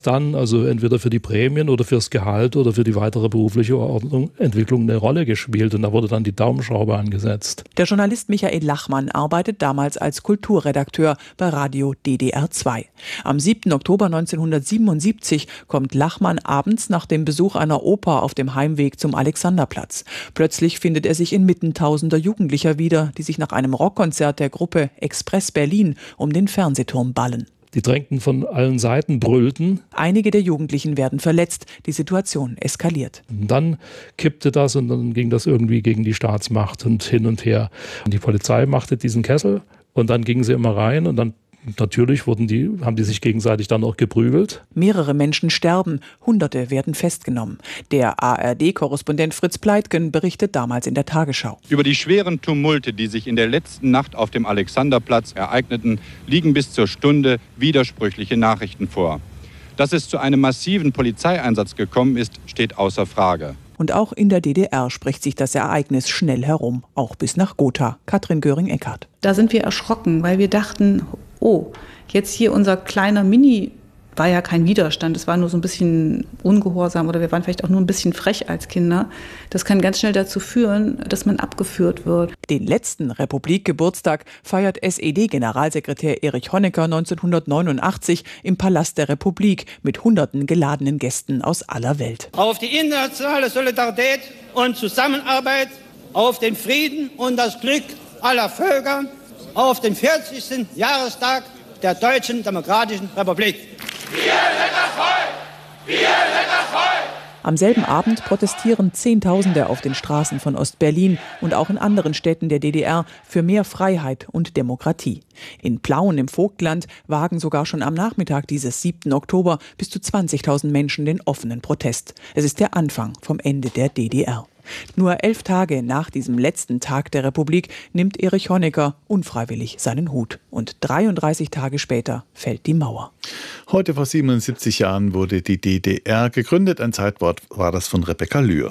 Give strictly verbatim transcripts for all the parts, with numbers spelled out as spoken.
dann also entweder für die Prämien oder fürs Gehalt oder für die weitere berufliche Ordnung, Entwicklung eine Rolle gespielt. Und da wurde dann die Daumenschraube angesetzt. Der Journalist Michael Lachmann arbeitet damals als Kulturredakteur bei Radio D D R zwei. Am siebten Oktober neunzehnhundertsiebenundsiebzig kommt Lachmann abends nach dem Besuch einer Oper auf dem Heimweg zum Alexanderplatz. Plötzlich findet er sich inmitten tausender Jugendlicher wieder, die sich nach einem Rockkonzert der Gruppe Express Berlin um den Fernsehturm ballen. Die drängten von allen Seiten, brüllten. Einige der Jugendlichen werden verletzt. Die Situation eskaliert. Und dann kippte das und dann ging das irgendwie gegen die Staatsmacht und hin und her. Und die Polizei machte diesen Kessel und dann gingen sie immer rein und dann natürlich wurden die, haben die sich gegenseitig dann auch geprügelt. Mehrere Menschen sterben, Hunderte werden festgenommen. Der A R D-Korrespondent Fritz Pleitgen berichtet damals in der Tagesschau. Über die schweren Tumulte, die sich in der letzten Nacht auf dem Alexanderplatz ereigneten, liegen bis zur Stunde widersprüchliche Nachrichten vor. Dass es zu einem massiven Polizeieinsatz gekommen ist, steht außer Frage. Und auch in der D D R spricht sich das Ereignis schnell herum, auch bis nach Gotha. Katrin Göring-Eckardt. Da sind wir erschrocken, weil wir dachten, oh, jetzt hier unser kleiner Mini, war ja kein Widerstand, es war nur so ein bisschen ungehorsam oder wir waren vielleicht auch nur ein bisschen frech als Kinder. Das kann ganz schnell dazu führen, dass man abgeführt wird. Den letzten Republikgeburtstag feiert S E D-Generalsekretär Erich Honecker neunzehnhundertneunundachtzig im Palast der Republik mit hunderten geladenen Gästen aus aller Welt. Auf die internationale Solidarität und Zusammenarbeit, auf den Frieden und das Glück aller Völker, auf den vierzigsten Jahrestag der Deutschen Demokratischen Republik. Wir sind das Volk! Wir sind das Volk! Am selben Abend protestieren Zehntausende auf den Straßen von Ostberlin und auch in anderen Städten der D D R für mehr Freiheit und Demokratie. In Plauen im Vogtland wagen sogar schon am Nachmittag dieses siebten Oktober bis zu zwanzigtausend Menschen den offenen Protest. Es ist der Anfang vom Ende der D D R. Nur elf Tage nach diesem letzten Tag der Republik nimmt Erich Honecker unfreiwillig seinen Hut. Und dreiunddreißig Tage später fällt die Mauer. Heute vor siebenundsiebzig Jahren wurde die D D R gegründet. Ein Zeitwort war das von Rebecca Lühr.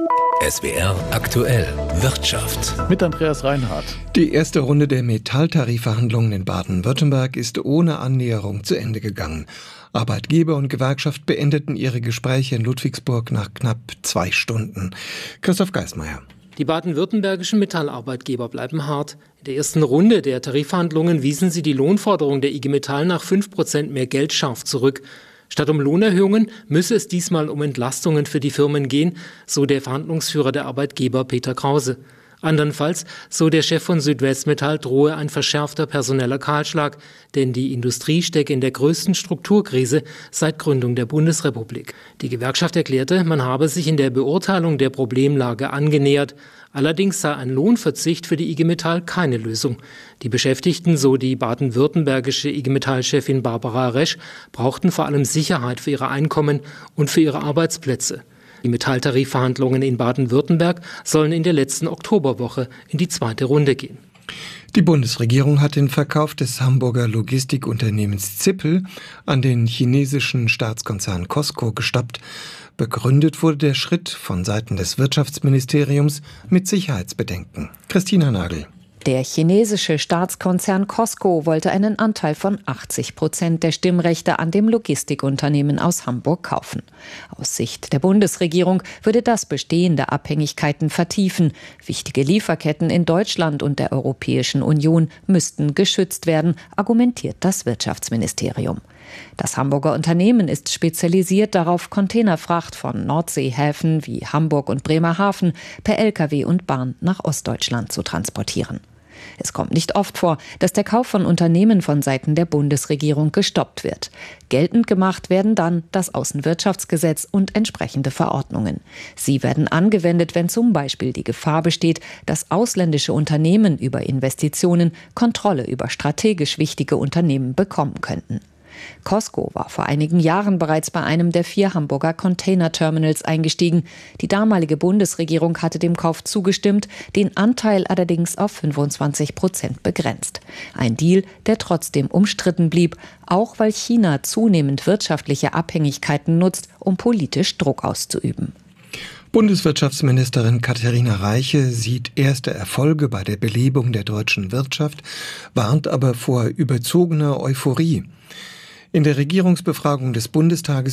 S W R aktuell Wirtschaft. Mit Andreas Reinhardt. Die erste Runde der Metalltarifverhandlungen in Baden-Württemberg ist ohne Annäherung zu Ende gegangen. Arbeitgeber und Gewerkschaft beendeten ihre Gespräche in Ludwigsburg nach knapp zwei Stunden. Christoph Geismeier. Die baden-württembergischen Metallarbeitgeber bleiben hart. In der ersten Runde der Tarifverhandlungen wiesen sie die Lohnforderung der I G Metall nach fünf Prozent mehr Geld scharf zurück. Statt um Lohnerhöhungen müsse es diesmal um Entlastungen für die Firmen gehen, so der Verhandlungsführer der Arbeitgeber Peter Krause. Andernfalls, so der Chef von Südwestmetall, drohe ein verschärfter personeller Kahlschlag, denn die Industrie stecke in der größten Strukturkrise seit Gründung der Bundesrepublik. Die Gewerkschaft erklärte, man habe sich in der Beurteilung der Problemlage angenähert. Allerdings sei ein Lohnverzicht für die I G Metall keine Lösung. Die Beschäftigten, so die baden-württembergische I G Metall-Chefin Barbara Resch, brauchten vor allem Sicherheit für ihre Einkommen und für ihre Arbeitsplätze. Die Metalltarifverhandlungen in Baden-Württemberg sollen in der letzten Oktoberwoche in die zweite Runde gehen. Die Bundesregierung hat den Verkauf des Hamburger Logistikunternehmens Zippel an den chinesischen Staatskonzern Cosco gestoppt. Begründet wurde der Schritt von Seiten des Wirtschaftsministeriums mit Sicherheitsbedenken. Christina Nagel. Der chinesische Staatskonzern Cosco wollte einen Anteil von achtzig Prozent der Stimmrechte an dem Logistikunternehmen aus Hamburg kaufen. Aus Sicht der Bundesregierung würde das bestehende Abhängigkeiten vertiefen. Wichtige Lieferketten in Deutschland und der Europäischen Union müssten geschützt werden, argumentiert das Wirtschaftsministerium. Das Hamburger Unternehmen ist spezialisiert darauf, Containerfracht von Nordseehäfen wie Hamburg und Bremerhaven per L K W und Bahn nach Ostdeutschland zu transportieren. Es kommt nicht oft vor, dass der Kauf von Unternehmen von Seiten der Bundesregierung gestoppt wird. Geltend gemacht werden dann das Außenwirtschaftsgesetz und entsprechende Verordnungen. Sie werden angewendet, wenn zum Beispiel die Gefahr besteht, dass ausländische Unternehmen über Investitionen Kontrolle über strategisch wichtige Unternehmen bekommen könnten. Cosco war vor einigen Jahren bereits bei einem der vier Hamburger Containerterminals eingestiegen. Die damalige Bundesregierung hatte dem Kauf zugestimmt, den Anteil allerdings auf fünfundzwanzig Prozent begrenzt. Ein Deal, der trotzdem umstritten blieb, auch weil China zunehmend wirtschaftliche Abhängigkeiten nutzt, um politisch Druck auszuüben. Bundeswirtschaftsministerin Katharina Reiche sieht erste Erfolge bei der Belebung der deutschen Wirtschaft, warnt aber vor überzogener Euphorie. In der Regierungsbefragung des Bundestages